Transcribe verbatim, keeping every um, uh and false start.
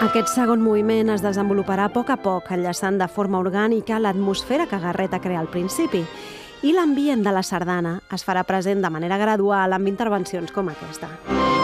Aquest segon moviment es desenvoluparà a poc a poc, enllaçant de forma orgànica l'atmosfera que Garreta crea al principi, i l'ambient de la sardana es farà present de manera gradual amb intervencions com aquesta.